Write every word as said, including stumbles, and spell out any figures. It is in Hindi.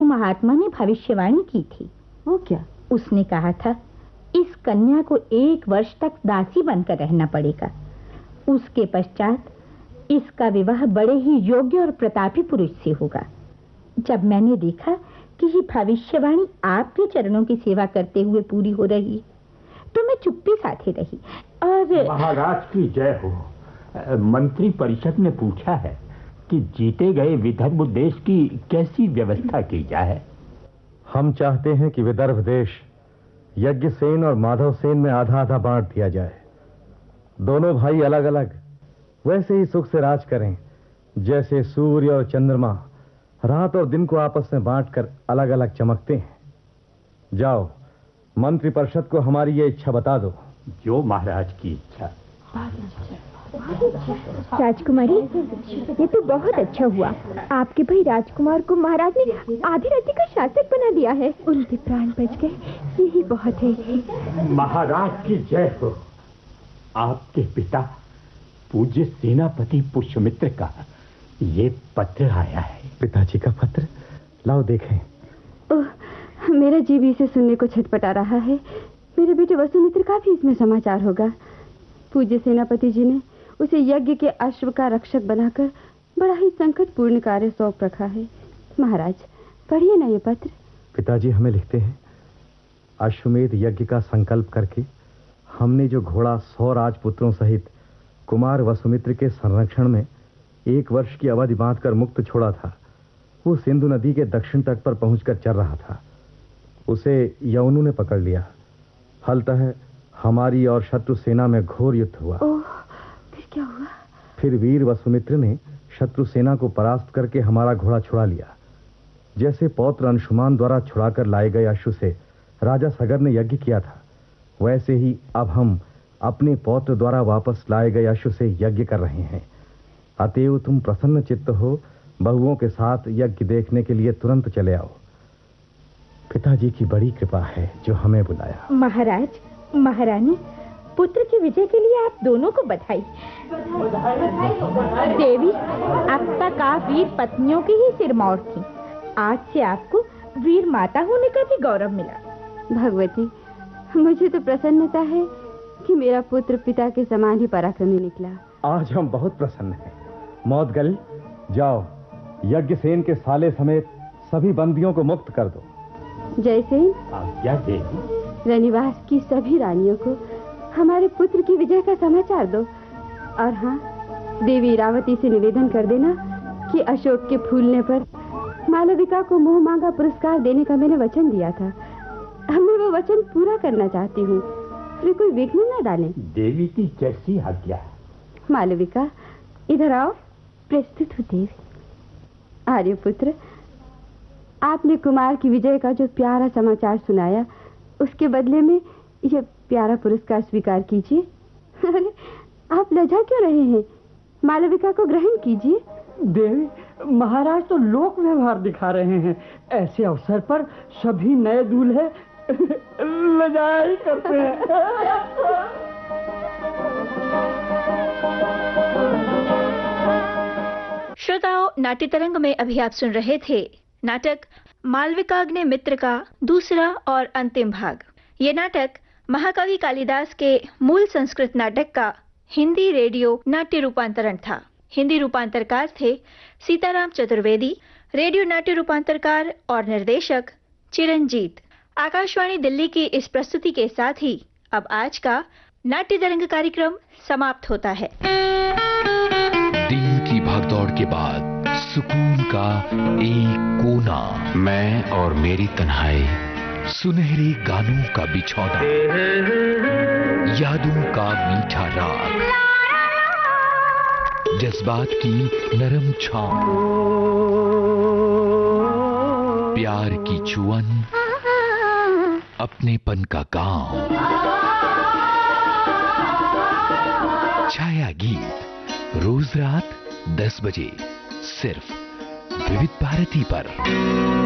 महात्मा ने भविष्यवाणी की थी। वो क्या? उसने कहा था, इस कन्या को एक वर्ष तक दासी बनकर रहना पड़ेगा। उसके पश्चात इसका विवाह बड़े ही योग्य और प्रतापी पुरुष से होगा। जब मैंने देखा कि ये भविष्यवाणी आपके चरणों की सेवा करते हुए पूरी हो रही, तो मैं चुप्पी साधे रही। और महाराज की जय हो। मंत्री परिषद ने पूछा है कि जीते गए विदर्भ देश की कैसी व्यवस्था की जाए। हम चाहते हैं कि विदर्भ देश यज्ञसेन और माधव सेन में आधा आधा बांट दिया जाए। दोनों भाई अलग अलग वैसे ही सुख से राज करें जैसे सूर्य और चंद्रमा रात और दिन को आपस में बांटकर अलग अलग चमकते हैं। जाओ, मंत्री परिषद को हमारी ये इच्छा बता दो। जो महाराज की इच्छा। राजकुमारी, ये तो बहुत अच्छा हुआ। आपके भाई राजकुमार को महाराज ने आधी रात्रि का शासक बना दिया है। उनके प्राण बच गए, यही बहुत है। महाराज की जय हो। आपके पिता पूज्य सेनापति पुष्यमित्र का ये पत्र आया है। पिताजी का पत्र? लाओ देखें। ओह, मेरा जी भी इसे सुनने को छटपटा रहा है। मेरे बेटे वसुमित्र का भी इसमें समाचार होगा। पूज्य सेनापति जी ने उसे यज्ञ के अश्व का रक्षक बनाकर बड़ा ही संकटपूर्ण कार्य सौंप रखा है। महाराज, पढ़िए ना ये पत्र। पिताजी हमें लिखते हैं, अश्वमेध यज्ञ का संकल्प करके हमने जो घोड़ा सौ राजपुत्रों सहित कुमार वसुमित्र के संरक्षण में एक वर्ष की अवधि बांधकर मुक्त छोड़ा था, वो सिंधु नदी के दक्षिण तट पर पहुंचकर चल रहा था। उसे यवनों ने पकड़ लिया। फलतः हमारी और शत्रु सेना में घोर युद्ध हुआ। ओह, फिर क्या हुआ? फिर वीर वसुमित्र ने शत्रु सेना को परास्त करके हमारा घोड़ा छुड़ा लिया। जैसे पौत्र अंशुमान द्वारा छुड़ाकर लाए गए अश्व से राजा सगर ने यज्ञ किया था, वैसे ही अब हम अपने पौत्र द्वारा वापस लाए गए अश्व से यज्ञ कर रहे हैं। अतएव तुम प्रसन्न चित्त हो बहुओं के साथ यज्ञ देखने के लिए तुरंत चले आओ। पिताजी की बड़ी कृपा है जो हमें बुलाया। महाराज, महारानी, पुत्र की विजय के लिए आप दोनों को बधाई। देवी, अब तक आप वीर पत्नियों की ही सिरमौर थी। आज से आपको वीर माता होने का भी गौरव मिला। भगवती, मुझे तो प्रसन्नता है कि मेरा पुत्र पिता के समान ही पराक्रमी निकला। आज हम बहुत प्रसन्न हैं। मौत गल, जाओ यज्ञसेन के साले समेत सभी बंदियों को मुक्त कर दो। जैसे क्या देवी? रनिवास की सभी रानियों को हमारे पुत्र की विजय का समाचार दो। और हाँ, देवी इरावती से निवेदन कर देना कि अशोक के फूलने पर मालविका को मुंह मांगा पुरस्कार देने का मैंने वचन दिया था। मैं वो वचन पूरा करना चाहती हूँ। वे कोई विघ्न न डालें। देवी की जैसी आज्ञा। मालविका, इधर आओ। प्रस्तुत हो देवी। आर्यपुत्र, आपने कुमार की विजय का जो प्यारा समाचार सुनाया, उसके बदले में यह प्यारा पुरस्कार स्वीकार कीजिए। अरे, आप लज्जा क्यों रहे हैं? मालविका को ग्रहण कीजिए। देवी, महाराज तो लोक व्यवहार दिखा रहे हैं। ऐसे अवसर पर सभी नए दूल्हे लज्जा ही करते हैं। श्रोताओं, नाट्य तरंग में अभी आप सुन रहे थे नाटक मालविकाग्नि मित्र का दूसरा और अंतिम भाग। ये नाटक महाकवि कालिदास के मूल संस्कृत नाटक का हिंदी रेडियो नाट्य रूपांतरण था। हिंदी रूपांतरकार थे सीताराम चतुर्वेदी, रेडियो नाट्य रूपांतरकार और निर्देशक चिरंजीत। आकाशवाणी दिल्ली की इस प्रस्तुति के साथ ही अब आज का नाट्य तरंग कार्यक्रम समाप्त होता है। दिन की भागदौड़ के बाद सुकून का एक कोना, मैं और मेरी तन्हाई, सुनहरे गानों का बिछौना, यादों का मीठा राग, जज्बात की नरम छांव, प्यार की चुअन, अपनेपन का गांव, छाया गीत रोज रात दस बजे सिर्फ विविध भारती पर।